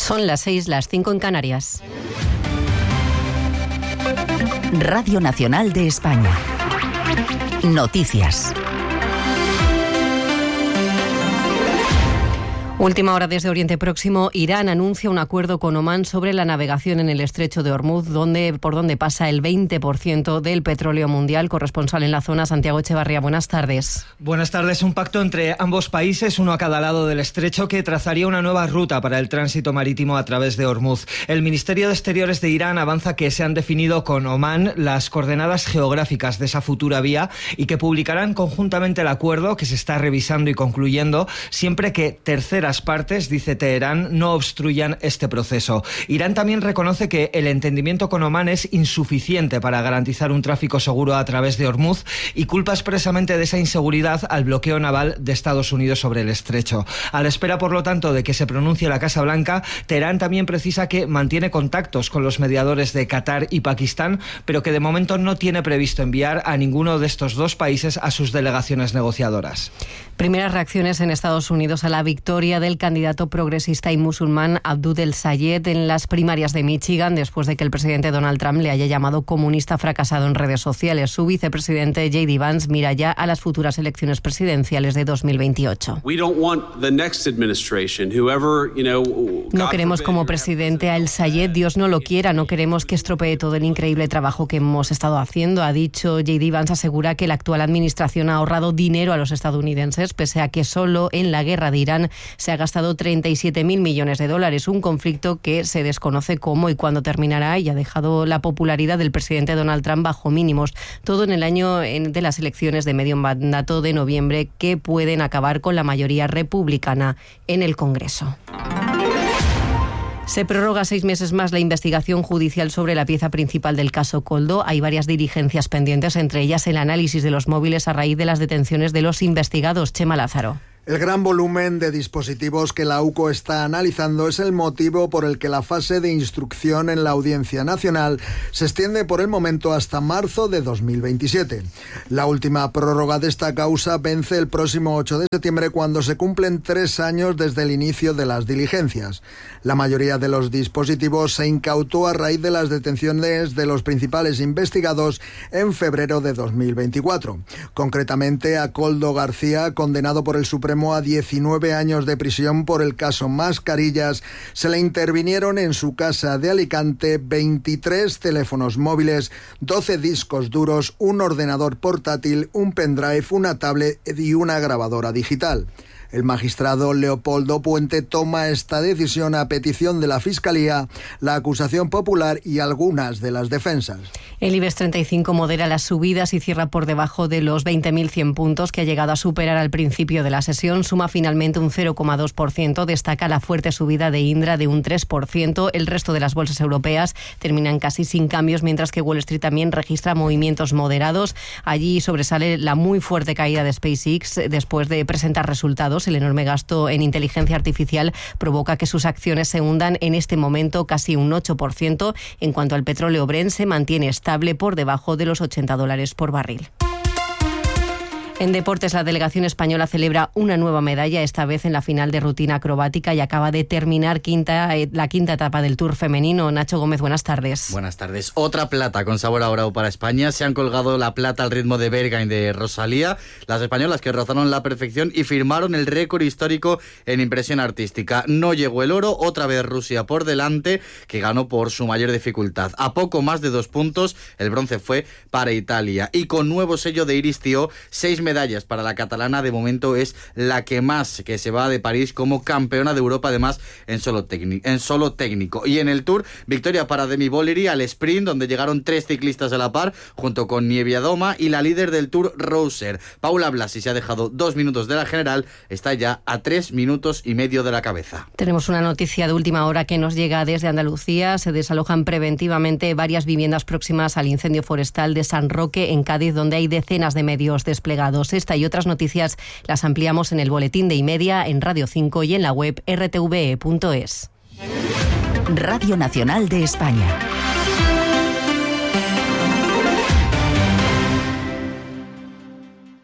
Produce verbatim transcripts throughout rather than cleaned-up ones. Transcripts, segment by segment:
Son las seis, las cinco en Canarias. Radio Nacional de España. Noticias. Última hora desde Oriente Próximo. Irán anuncia un acuerdo con Omán sobre la navegación en el estrecho de Hormuz, donde, por donde pasa el veinte por ciento del petróleo mundial. Corresponsal en la zona, Santiago Echevarría. Buenas tardes. Buenas tardes. Un pacto entre ambos países, uno a cada lado del estrecho, que trazaría una nueva ruta para el tránsito marítimo a través de Hormuz. El Ministerio de Exteriores de Irán avanza que se han definido con Omán las coordenadas geográficas de esa futura vía y que publicarán conjuntamente el acuerdo, que se está revisando y concluyendo, siempre que terceras partes, dice Teherán, no obstruyan este proceso. Irán también reconoce que el entendimiento con Omán es insuficiente para garantizar un tráfico seguro a través de Hormuz y culpa expresamente de esa inseguridad al bloqueo naval de Estados Unidos sobre el estrecho. A la espera, por lo tanto, de que se pronuncie la Casa Blanca, Teherán también precisa que mantiene contactos con los mediadores de Qatar y Pakistán, pero que de momento no tiene previsto enviar a ninguno de estos dos países a sus delegaciones negociadoras. Primeras reacciones en Estados Unidos a la victoria del candidato progresista y musulmán Abdul el-Sayed en las primarias de Michigan, después de que el presidente Donald Trump le haya llamado comunista fracasado en redes sociales. Su vicepresidente J D Vance mira ya a las futuras elecciones presidenciales de dos mil veintiocho. No queremos como presidente a el-Sayed, Dios no lo quiera, no queremos que estropee todo el increíble trabajo que hemos estado haciendo, ha dicho J D Vance. Asegura que la actual administración ha ahorrado dinero a los estadounidenses, pese a que solo en la guerra de Irán se ha gastado treinta y siete mil millones de dólares, un conflicto que se desconoce cómo y cuándo terminará y ha dejado la popularidad del presidente Donald Trump bajo mínimos. Todo en el año de las elecciones de medio mandato de noviembre, que pueden acabar con la mayoría republicana en el Congreso. Se prorroga seis meses más la investigación judicial sobre la pieza principal del caso Koldo. Hay varias diligencias pendientes, entre ellas el análisis de los móviles a raíz de las detenciones de los investigados. Chema Lázaro. El gran volumen de dispositivos que la UCO está analizando es el motivo por el que la fase de instrucción en la Audiencia Nacional se extiende por el momento hasta marzo de dos mil veintisiete. La última prórroga de esta causa vence el próximo ocho de septiembre, cuando se cumplen tres años desde el inicio de las diligencias. La mayoría de los dispositivos se incautó a raíz de las detenciones de los principales investigados en febrero de dos mil veinticuatro. Concretamente a Koldo García, condenado por el Supremo a diecinueve años de prisión por el caso Mascarillas, se le intervinieron en su casa de Alicante veintitrés teléfonos móviles, doce discos duros, un ordenador portátil, un pendrive, una tablet y una grabadora digital. El magistrado Leopoldo Puente toma esta decisión a petición de la Fiscalía, la acusación popular y algunas de las defensas. El IBEX treinta y cinco modera las subidas y cierra por debajo de los veinte mil cien puntos que ha llegado a superar al principio de la sesión. Suma finalmente un cero coma dos por ciento. Destaca la fuerte subida de Indra de un tres por ciento. El resto de las bolsas europeas terminan casi sin cambios, mientras que Wall Street también registra movimientos moderados. Allí sobresale la muy fuerte caída de SpaceX después de presentar resultados. El enorme gasto en inteligencia artificial provoca que sus acciones se hundan en este momento casi un ocho por ciento. En cuanto al petróleo Brent, se mantiene estable por debajo de los ochenta dólares por barril. En deportes, la delegación española celebra una nueva medalla, esta vez en la final de rutina acrobática, y acaba de terminar quinta, eh, la quinta etapa del Tour femenino. Nacho Gómez, buenas tardes. Buenas tardes. Otra plata con sabor a oro para España. Se han colgado la plata al ritmo de Berga y de Rosalía, las españolas que rozaron la perfección y firmaron el récord histórico en impresión artística. No llegó el oro, otra vez Rusia por delante, que ganó por su mayor dificultad. A poco más de dos puntos, el bronce fue para Italia. Y con nuevo sello de Iris Tío, seis medallas para la catalana. De momento es la que más, que se va de París como campeona de Europa, además en solo, en solo técnico. Y en el Tour, victoria para Demi Bollery al sprint, donde llegaron tres ciclistas a la par, junto con Nieviadoma y la líder del Tour, Rouser. Paula Blasi se ha dejado dos minutos de la general, está ya a tres minutos y medio de la cabeza. Tenemos una noticia de última hora que nos llega desde Andalucía. Se desalojan preventivamente varias viviendas próximas al incendio forestal de San Roque, en Cádiz, donde hay decenas de medios desplegados. Esta y otras noticias las ampliamos en el boletín de Imedia, en Radio cinco y en la web r t v e punto es. Radio Nacional de España.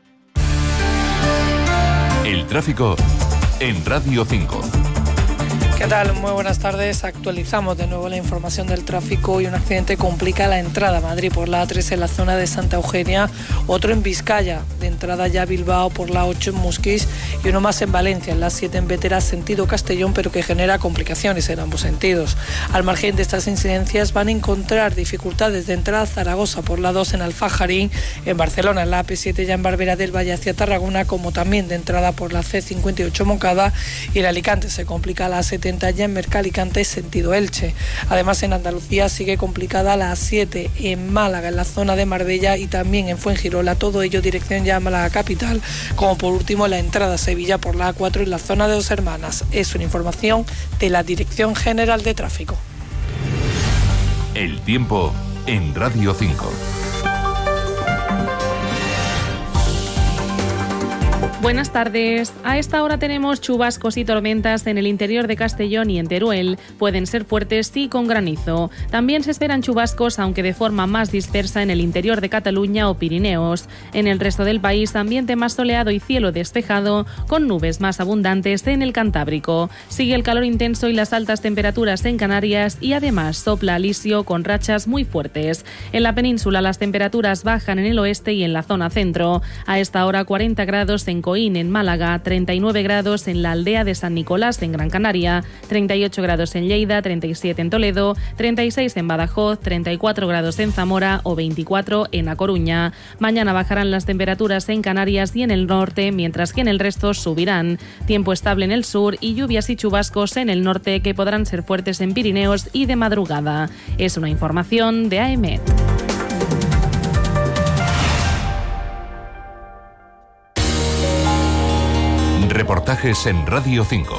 El tráfico en Radio cinco. ¿Qué tal? Muy buenas tardes. Actualizamos de nuevo la información del tráfico y un accidente complica la entrada a Madrid por la A tres en la zona de Santa Eugenia, otro en Vizcaya, de entrada ya a Bilbao por la ocho en Musquis y uno más en Valencia, en la siete en Bétera, sentido Castellón, pero que genera complicaciones en ambos sentidos. Al margen de estas incidencias van a encontrar dificultades de entrada a Zaragoza por la dos en Alfajarín, en Barcelona en la A P siete ya en Barbera del Valle hacia Tarragona, como también de entrada por la C cincuenta y ocho Moncada, y en Alicante se complica la A setenta ya en Mercalicante sentido Elche. Además en Andalucía sigue complicada la A siete en Málaga en la zona de Marbella y también en Fuengirola, todo ello dirección ya a Málaga capital, como por último la entrada a Sevilla por la A cuatro en la zona de Dos Hermanas. Es una información de la Dirección General de Tráfico. El tiempo en Radio cinco. Buenas tardes. A esta hora tenemos chubascos y tormentas en el interior de Castellón y en Teruel. Pueden ser fuertes y con granizo. También se esperan chubascos, aunque de forma más dispersa, en el interior de Cataluña o Pirineos. En el resto del país, ambiente más soleado y cielo despejado, con nubes más abundantes en el Cantábrico. Sigue el calor intenso y las altas temperaturas en Canarias y además sopla alisio con rachas muy fuertes. En la península las temperaturas bajan en el oeste y en la zona centro. A esta hora cuarenta grados en Coín, en Málaga, treinta y nueve grados en la aldea de San Nicolás, en Gran Canaria, treinta y ocho grados en Lleida, treinta y siete en Toledo, treinta y seis en Badajoz, treinta y cuatro grados en Zamora o veinticuatro en A Coruña. Mañana bajarán las temperaturas en Canarias y en el norte, mientras que en el resto subirán. Tiempo estable en el sur y lluvias y chubascos en el norte que podrán ser fuertes en Pirineos y de madrugada. Es una información de A E M E T. Reportajes en Radio cinco.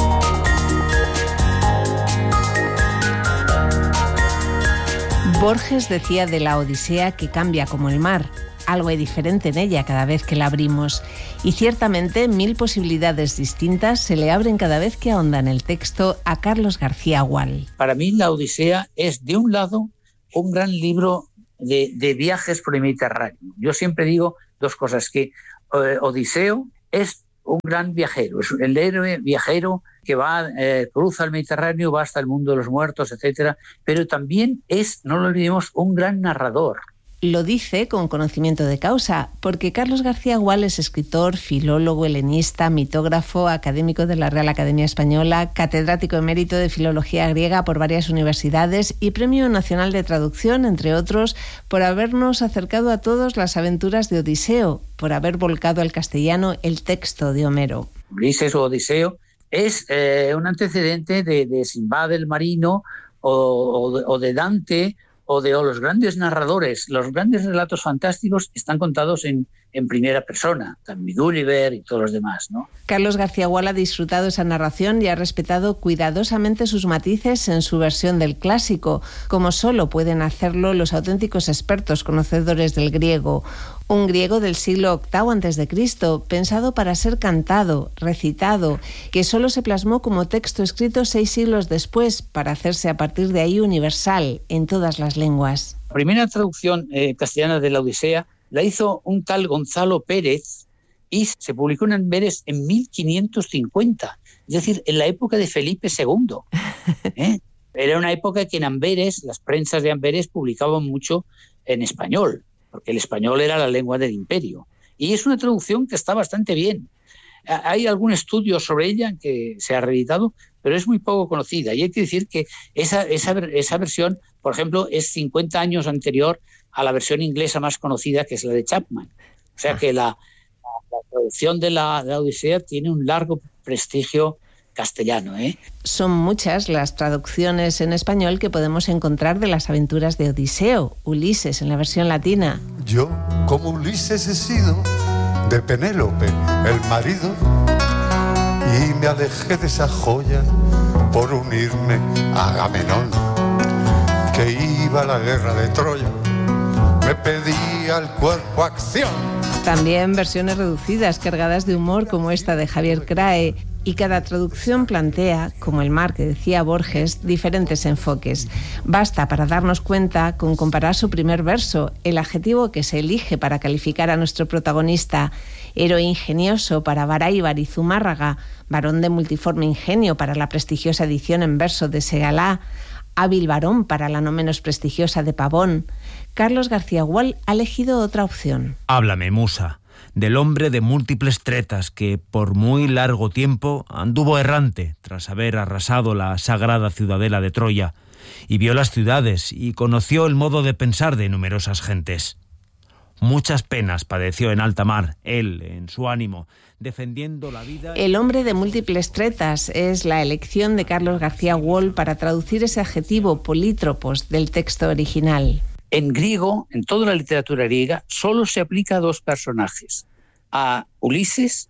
Borges decía de la Odisea que cambia como el mar. Algo hay diferente en ella cada vez que la abrimos. Y ciertamente mil posibilidades distintas se le abren cada vez que ahonda en el texto a Carlos García Gual. Para mí la Odisea es, de un lado, un gran libro de, de viajes por el Mediterráneo. Yo siempre digo dos cosas, que eh, Odiseo es un gran viajero, es el héroe viajero que va, eh, cruza el Mediterráneo, va hasta el mundo de los muertos, etcétera, pero también es, no lo olvidemos, un gran narrador. Lo dice con conocimiento de causa, porque Carlos García Gual es escritor, filólogo, helenista, mitógrafo, académico de la Real Academia Española, catedrático emérito de Filología Griega por varias universidades y Premio Nacional de Traducción, entre otros, por habernos acercado a todos las aventuras de Odiseo, por haber volcado al castellano el texto de Homero. Ulises o Odiseo es eh, un antecedente de, de Sinbad el Marino o, o, de, o de Dante, o de o los grandes narradores. Los grandes relatos fantásticos están contados en, en primera persona, también Gulliver y todos los demás, ¿no? Carlos García Gual ha disfrutado esa narración y ha respetado cuidadosamente sus matices en su versión del clásico, como solo pueden hacerlo los auténticos expertos conocedores del griego. Un griego del siglo octavo antes de Cristo, pensado para ser cantado, recitado, que solo se plasmó como texto escrito seis siglos después, para hacerse a partir de ahí universal en todas las lenguas. La primera traducción eh, castellana de la Odisea la hizo un tal Gonzalo Pérez y se publicó en Amberes en mil quinientos cincuenta, es decir, en la época de Felipe segundo. ¿eh? Era una época que en Amberes, las prensas de Amberes publicaban mucho en español, porque el español era la lengua del imperio. Y es una traducción que está bastante bien. Hay algún estudio sobre ella que se ha reeditado, pero es muy poco conocida. Y hay que decir que esa, esa, esa versión, por ejemplo, es cincuenta años anterior a la versión inglesa más conocida, que es la de Chapman. O sea que la, la traducción de la, de la Odisea tiene un largo prestigio castellano, ¿eh? Son muchas las traducciones en español que podemos encontrar de las aventuras de Odiseo, Ulises en la versión latina. Yo, como Ulises, he sido de Penélope, el marido, y me alejé de esa joya por unirme a Agamenón, que iba a la guerra de Troya, me pedía el cuerpo acción. También versiones reducidas, cargadas de humor, como esta de Javier Crae. y cada traducción plantea, como el mar que decía Borges, diferentes enfoques. Basta para darnos cuenta con comparar su primer verso, el adjetivo que se elige para calificar a nuestro protagonista, héroe ingenioso para Baráibar y Zumárraga, varón de multiforme ingenio para la prestigiosa edición en verso de Segalá, hábil varón para la no menos prestigiosa de Pavón. Carlos García Gual ha elegido otra opción. Háblame, musa, del hombre de múltiples tretas que por muy largo tiempo anduvo errante tras haber arrasado la sagrada ciudadela de Troya y vio las ciudades y conoció el modo de pensar de numerosas gentes. Muchas penas padeció en alta mar, él, en su ánimo, defendiendo la vida... El hombre de múltiples tretas es la elección de Carlos García Gual para traducir ese adjetivo polítropos del texto original. En griego, en toda la literatura griega, solo se aplica a dos personajes, a Ulises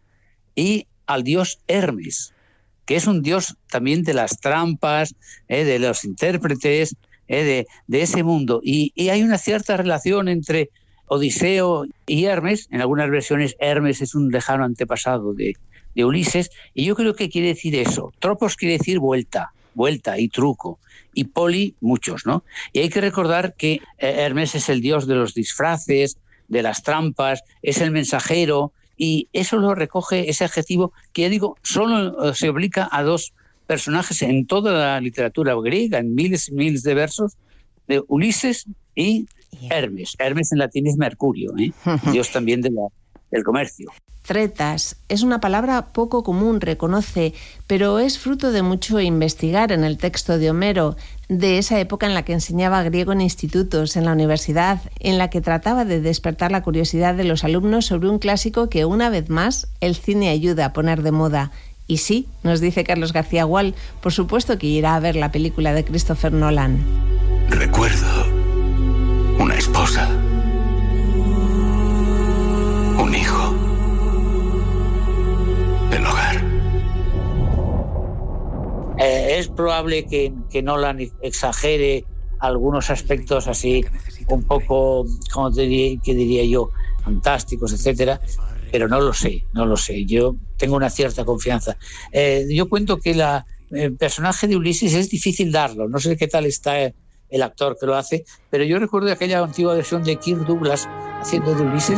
y al dios Hermes, que es un dios también de las trampas, eh, de los intérpretes, eh, de, de ese mundo. Y, y hay una cierta relación entre Odiseo y Hermes. En algunas versiones Hermes es un lejano antepasado de, de Ulises, y yo creo que quiere decir eso. Tropos quiere decir vuelta, vuelta y truco. Y poli, muchos, ¿no? Y hay que recordar que Hermes es el dios de los disfraces, de las trampas, es el mensajero, y eso lo recoge ese adjetivo que, ya digo, solo se aplica a dos personajes en toda la literatura griega, en miles y miles de versos, de Ulises y Hermes. Hermes en latín es Mercurio, ¿eh? Dios también de la, del comercio. Tretas es una palabra poco común, reconoce, pero es fruto de mucho investigar en el texto de Homero, de esa época en la que enseñaba griego en institutos, en la universidad, en la que trataba de despertar la curiosidad de los alumnos sobre un clásico que, una vez más, el cine ayuda a poner de moda. Y sí, nos dice Carlos García Gual, por supuesto que irá a ver la película de Christopher Nolan. Recuerdo una esposa, un hijo, el hogar. Eh, es probable que, que Nolan exagere algunos aspectos así un poco, como te diría, que diría yo, fantásticos, etcétera, pero no lo sé, no lo sé. Yo tengo una cierta confianza. Eh, yo cuento que la, el personaje de Ulises es difícil darlo. No sé qué tal está el actor que lo hace, pero yo recuerdo aquella antigua versión de Kirk Douglas haciendo de Ulises.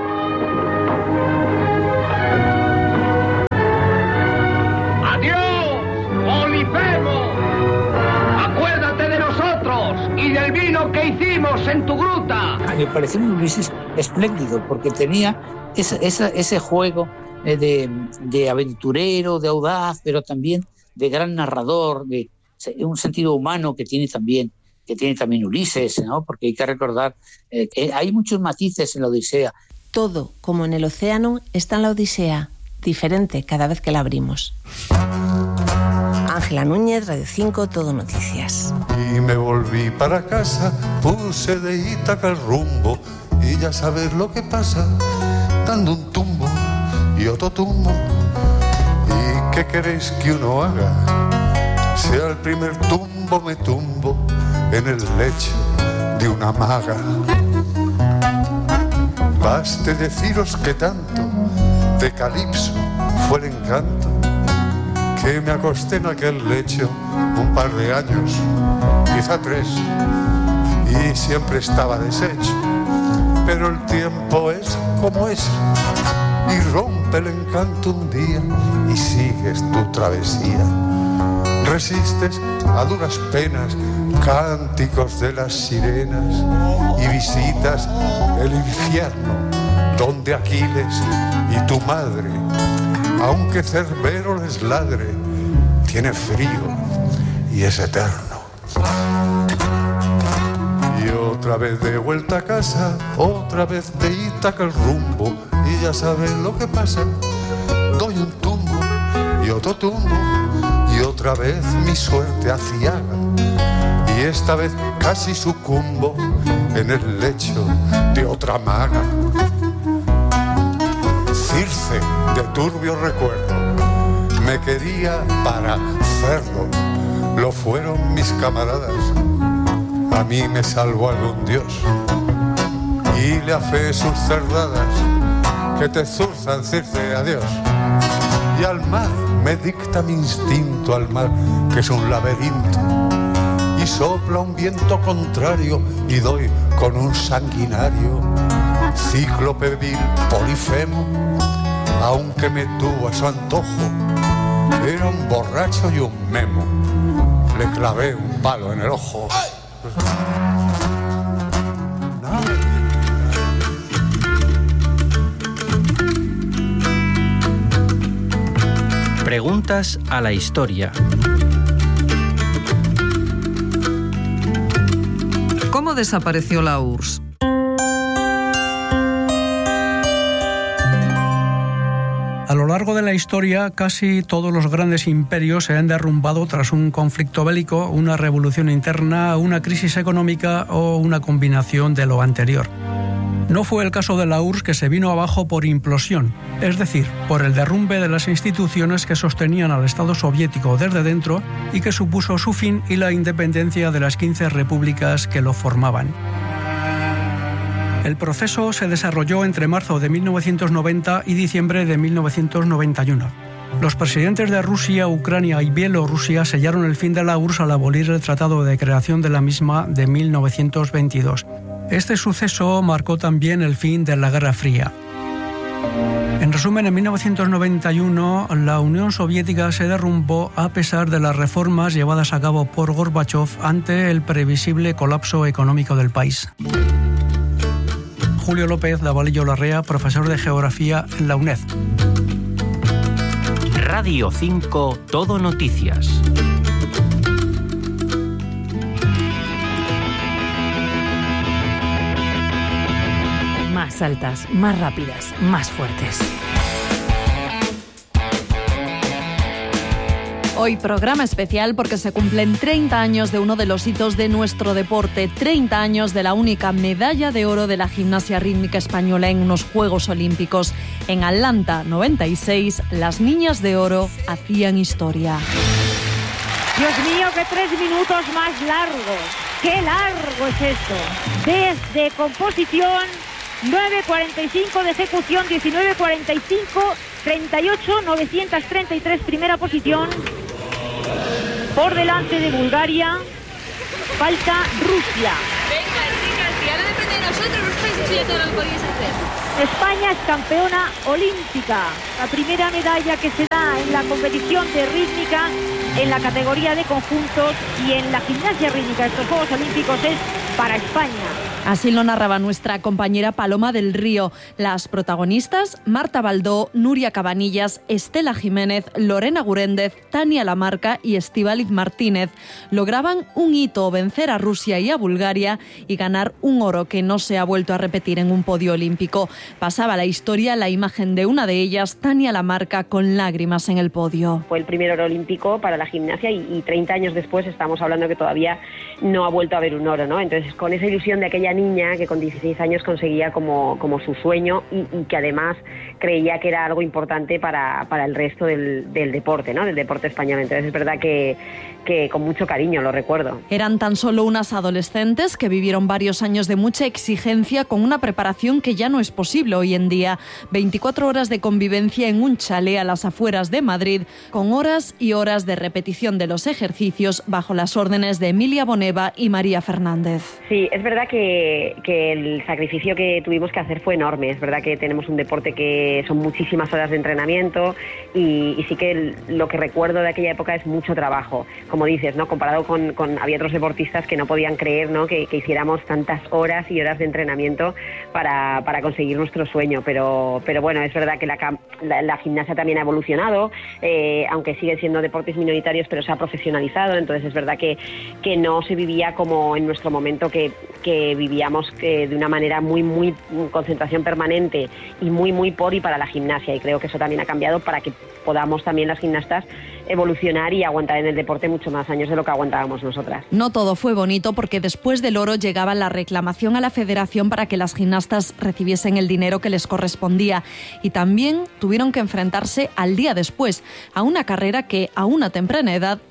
¡Adiós, Polifemo! ¡Acuérdate de nosotros y del vino que hicimos en tu gruta! Me pareció un Ulises espléndido, porque tenía esa, esa, ese juego de, de aventurero, de audaz, pero también de gran narrador, de un sentido humano que tiene también que tiene también Ulises, ¿no? Porque hay que recordar eh, que hay muchos matices en la Odisea. Todo, como en el océano, está en la Odisea, diferente cada vez que la abrimos. Ángela Núñez, Radio cinco, Todo Noticias. Y me volví para casa, puse de Ítaca el rumbo, y ya sabes lo que pasa, dando un tumbo y otro tumbo. ¿Y qué queréis que uno haga? Sea el primer tumbo, me tumbo en el lecho de una maga. Baste deciros que tanto de Calipso fue el encanto, que me acosté en aquel lecho un par de años, quizá tres, y siempre estaba deshecho. Pero el tiempo es como es, y rompe el encanto un día y sigues tu travesía. Resistes a duras penas cánticos de las sirenas y visitas el infierno donde Aquiles y tu madre, aunque Cerbero les ladre, tiene frío y es eterno. Y otra vez de vuelta a casa, otra vez de Ítaca el rumbo, y ya saben lo que pasa, doy un tumbo y otro tumbo, y otra vez mi suerte aciaga, y esta vez casi sucumbo en el lecho de otra maga. Circe de turbio recuerdo me quería para cerdo, lo fueron mis camaradas, a mí me salvó algún dios, y le afé sus cerdadas que te zurzan, Circe, adiós. y al mar me dicta mi instinto al mar, que es un laberinto, y sopla un viento contrario y doy con un sanguinario, cíclope vil Polifemo, aunque me tuvo a su antojo, era un borracho y un memo, le clavé un palo en el ojo. Preguntas a la historia. ¿Cómo desapareció la U R S S? A lo largo de la historia, casi todos los grandes imperios se han derrumbado tras un conflicto bélico, una revolución interna, una crisis económica o una combinación de lo anterior. No fue el caso de la U R S S, que se vino abajo por implosión, es decir, por el derrumbe de las instituciones que sostenían al Estado soviético desde dentro y que supuso su fin y la independencia de las quince repúblicas que lo formaban. El proceso se desarrolló entre marzo de mil novecientos noventa y diciembre de mil novecientos noventa y uno. Los presidentes de Rusia, Ucrania y Bielorrusia sellaron el fin de la U R S S al abolir el Tratado de Creación de la misma de mil novecientos veintidós. Este suceso marcó también el fin de la Guerra Fría. En resumen, en mil novecientos noventa y uno la Unión Soviética se derrumbó a pesar de las reformas llevadas a cabo por Gorbachov ante el previsible colapso económico del país. Julio López Davalillo Larrea, profesor de Geografía en la UNED. Radio cinco, Todo Noticias. Más altas, más rápidas, más fuertes. Hoy programa especial porque se cumplen treinta años de uno de los hitos de nuestro deporte, treinta años de la única medalla de oro de la gimnasia rítmica española en unos Juegos Olímpicos. En Atlanta noventa y seis, las niñas de oro hacían historia. Dios mío, qué tres minutos más largos. ¡Qué largo es esto! Desde composición, nueve cuarenta y cinco de ejecución, diecinueve cuarenta y cinco, treinta y ocho, novecientos treinta y tres primera posición. Por delante de Bulgaria, falta Rusia. Venga, chicas, que ya no depende de nosotros, los países ya todo lo podéis hacer. España es campeona olímpica, la primera medalla que se da en la competición de rítmica, en la categoría de conjuntos y en la gimnasia rítmica de estos Juegos Olímpicos es para España. Así lo narraba nuestra compañera Paloma del Río. Las protagonistas, Marta Baldó, Nuria Cabanillas, Estela Jiménez, Lorena Guréndez, Tania Lamarca y Estíbaliz Martínez, lograban un hito, vencer a Rusia y a Bulgaria y ganar un oro que no se ha vuelto a repetir en un podio olímpico. Pasaba a la historia la imagen de una de ellas, Tania Lamarca, con lágrimas en el podio. Fue el primer oro olímpico para la gimnasia y, y treinta años después estamos hablando que todavía no ha vuelto a haber un oro, ¿no? Entonces, con esa ilusión de aquella niña que con dieciséis años conseguía como, como su sueño y, y que además creía que era algo importante para, para el resto del, del deporte, ¿no? Del deporte español. Entonces es verdad que, que con mucho cariño lo recuerdo. Eran tan solo unas adolescentes que vivieron varios años de mucha exigencia con una preparación que ya no es posible hoy en día. veinticuatro horas de convivencia en un chalet a las afueras de Madrid, con horas y horas de repetición de los ejercicios bajo las órdenes de Emilia Boneva y María Fernández. Sí, es verdad que, que el sacrificio que tuvimos que hacer fue enorme. Es verdad que tenemos un deporte que son muchísimas horas de entrenamiento y, y sí que el, lo que recuerdo de aquella época es mucho trabajo. Como dices, ¿no? Comparado con, con había otros deportistas que no podían creer, ¿no? que, que hiciéramos tantas horas y horas de entrenamiento para, para conseguir nuestro sueño. Pero, pero bueno, es verdad que la, la, la gimnasia también ha evolucionado, eh, aunque siguen siendo deportes minoritarios, pero se ha profesionalizado. Entonces es verdad que, que no se vivía como en nuestro momento que, que vivíamos que de una manera muy, muy concentración permanente y muy, muy por y para la gimnasia. Y creo que eso también ha cambiado para que podamos también las gimnastas evolucionar y aguantar en el deporte mucho más años de lo que aguantábamos nosotras. No todo fue bonito porque después del oro llegaba la reclamación a la federación para que las gimnastas recibiesen el dinero que les correspondía y también tuvieron que enfrentarse al día después a una carrera que a una temprana edad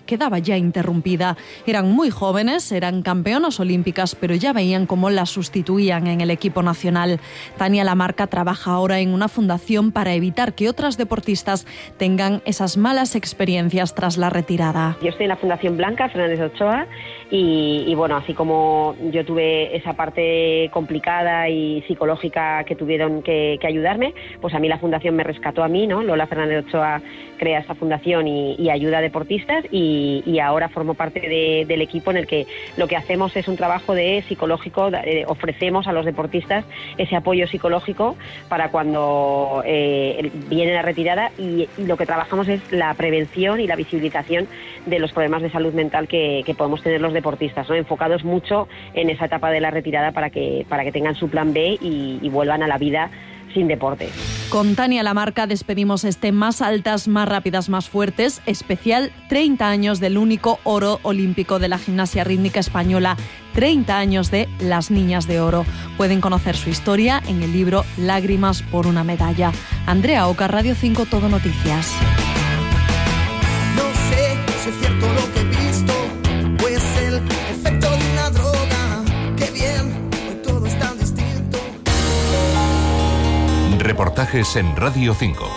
quedaba ya interrumpida. Eran muy jóvenes, eran campeonas olímpicas, pero ya veían cómo las sustituían en el equipo nacional. Tania Lamarca trabaja ahora en una fundación para evitar que otras deportistas tengan esas malas experiencias tras la retirada. Yo estoy en la Fundación Blanca Fernández Ochoa y, y bueno, así como yo tuve esa parte complicada y psicológica que tuvieron que, que ayudarme, pues a mí la fundación me rescató a mí, ¿no? Lola Fernández Ochoa crea esta fundación y, y ayuda a deportistas y, y ahora formo parte de, del equipo en el que lo que hacemos es un trabajo de psicológico, de, ofrecemos a los deportistas ese apoyo psicológico para cuando eh, viene la retirada y, y lo que trabajamos es la prevención y la visibilización de los problemas de salud mental que, que podemos tener los deportistas, ¿no? Enfocados mucho en esa etapa de la retirada para que, para que tengan su plan B y, y vuelvan a la vida sin deporte. Con Tania Lamarca despedimos este Más altas, más rápidas, más fuertes, especial treinta años del único oro olímpico de la gimnasia rítmica española, treinta años de Las Niñas de Oro. Pueden conocer su historia en el libro Lágrimas por una medalla. Andrea Oca, Radio cinco, Todo Noticias. No sé si es cierto lo que he visto, pues el efecto de una droga, qué bien, hoy todo es tan distinto. Reportajes en Radio cinco.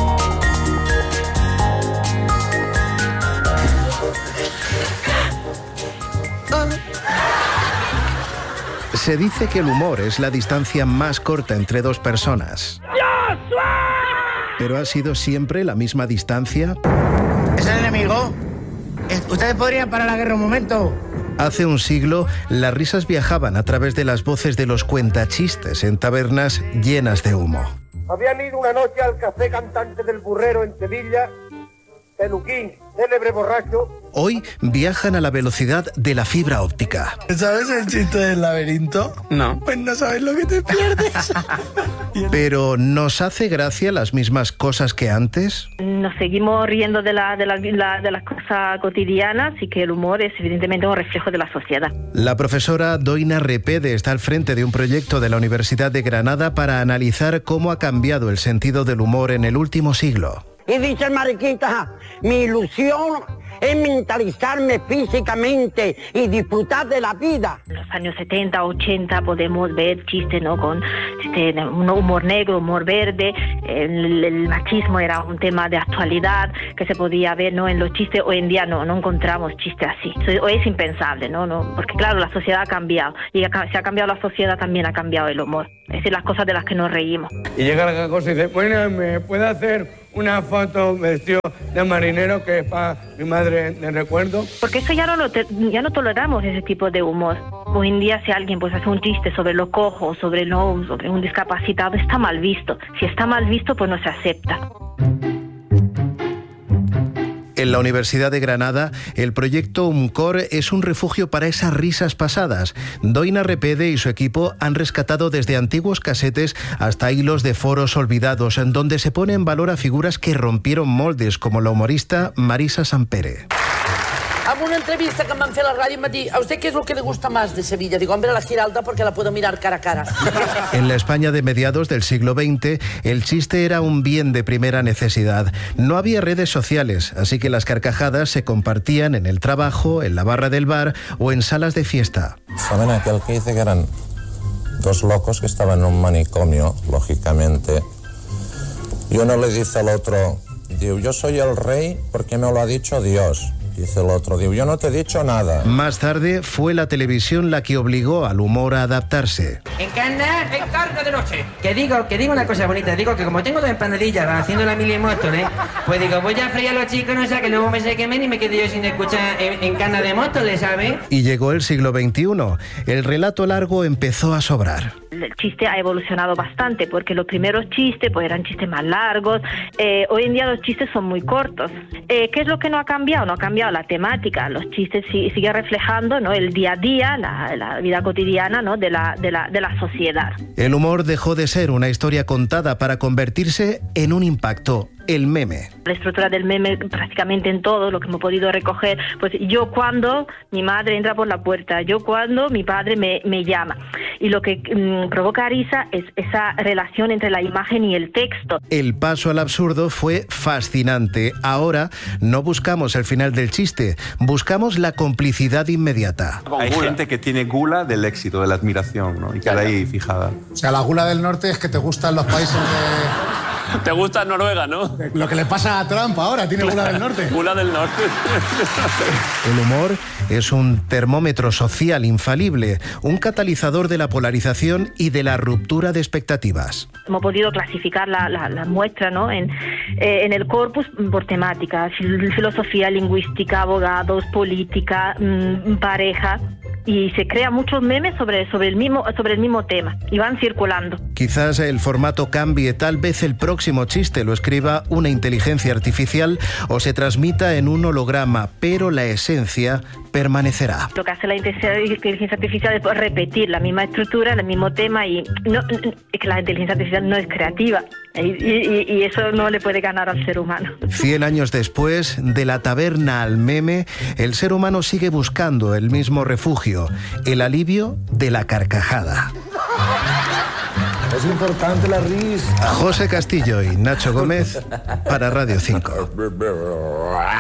Se dice que el humor es la distancia más corta entre dos personas. ¿Pero ha sido siempre la misma distancia? ¿Es el enemigo? ¿Ustedes podrían parar la guerra un momento? Hace un siglo, las risas viajaban a través de las voces de los cuentachistes en tabernas llenas de humo. Habían ido una noche al café Cantante del Burrero en Sevilla, Peluquín, célebre borracho. Hoy viajan a la velocidad de la fibra óptica. ¿Sabes el chiste del laberinto? No. Pues no sabes lo que te pierdes. Pero ¿nos hace gracia las mismas cosas que antes? Nos seguimos riendo de, la, de, la, de las cosas cotidianas y que el humor es evidentemente un reflejo de la sociedad. La profesora Doina Repede está al frente de un proyecto de la Universidad de Granada para analizar cómo ha cambiado el sentido del humor en el último siglo. Y dice el mariquita, mi ilusión es mentalizarme físicamente y disfrutar de la vida. En los años setenta, ochenta podemos ver chistes, ¿no? Con este, un humor negro, humor verde. El, el machismo era un tema de actualidad que se podía ver, ¿no? En los chistes. Hoy en día no, no encontramos chistes así. Hoy es impensable, ¿no? ¿no? Porque claro, la sociedad ha cambiado. Y si ha cambiado la sociedad, también ha cambiado el humor. Es decir, las cosas de las que nos reímos. Y llega la cosa y dice, bueno, ¿me puede hacer una foto vestido de marinero que es para mi madre de recuerdo? Porque eso ya no lo te, ya no toleramos ese tipo de humor. Hoy en día si alguien pues hace un chiste sobre lo cojo, sobre no, sobre un discapacitado, está mal visto. Si está mal visto, pues no se acepta. En la Universidad de Granada, el proyecto UMCOR es un refugio para esas risas pasadas. Doina Repede y su equipo han rescatado desde antiguos casetes hasta hilos de foros olvidados, en donde se pone en valor a figuras que rompieron moldes, como la humorista Marisa Sampere. En una entrevista que me van a hacer la radio me di, ¿a usted qué es lo que le gusta más de Sevilla? Digo, hombre, la Giralda porque la puedo mirar cara a cara. En la España de mediados del siglo veinte, el chiste era un bien de primera necesidad. No había redes sociales, así que las carcajadas se compartían en el trabajo, en la barra del bar o en salas de fiesta. ¿Saben aquel que dice que eran dos locos que estaban en un manicomio, lógicamente? Y uno le dice al otro, digo, yo soy el rey porque me lo ha dicho Dios. Dice el otro, digo, yo no te he dicho nada. Más tarde fue la televisión la que obligó al humor a adaptarse. Encarna, encarna de noche. Que digo, que digo una cosa bonita, digo que como tengo dos empanadillas haciendo la mili moto, ¿eh? Pues digo, voy a freír a los chicos, no sé, que luego me se quemen y me quedé yo sin escuchar Encarna de moto, ¿le sabe? Y llegó el siglo veintiuno. El relato largo empezó a sobrar. El chiste ha evolucionado bastante porque los primeros chistes pues eran chistes más largos. Eh, hoy en día los chistes son muy cortos. Eh, ¿Qué es lo que no ha cambiado? No ha cambiado la temática. Los chistes sí, sigue reflejando, ¿no? El día a día, la, la vida cotidiana, ¿no? de, la, de, la, de la sociedad. El humor dejó de ser una historia contada para convertirse en un impacto el meme. La estructura del meme prácticamente en todo lo que hemos podido recoger, pues yo cuando mi madre entra por la puerta, yo cuando mi padre me, me llama. Y lo que mmm, provoca risa es esa relación entre la imagen y el texto. El paso al absurdo fue fascinante. Ahora no buscamos el final del chiste, buscamos la complicidad inmediata. Hay gente que tiene gula del éxito, de la admiración, ¿no? Y queda ahí fijada. O sea, la gula del norte es que te gustan los países de... Te gusta Noruega, ¿no? Lo que le pasa a Trump ahora, tiene gula del norte. Gula del norte. El humor es un termómetro social infalible, un catalizador de la polarización y de la ruptura de expectativas. Hemos podido clasificar la, la, la muestra, ¿no? en, eh, en el corpus por temática, filosofía, lingüística, abogados, política, mmm, pareja. Y se crea muchos memes sobre, sobre, el mismo, sobre el mismo tema y van circulando. Quizás el formato cambie, tal vez el próximo chiste lo escriba una inteligencia artificial o se transmita en un holograma, pero la esencia permanecerá. Lo que hace la inteligencia artificial es repetir la misma estructura, el mismo tema y no, es que la inteligencia artificial no es creativa y, y, y eso no le puede ganar al ser humano. Cien años después, de la taberna al meme, el ser humano sigue buscando el mismo refugio, el alivio de la carcajada. Es importante la risa. José Castillo y Nacho Gómez para Radio cinco.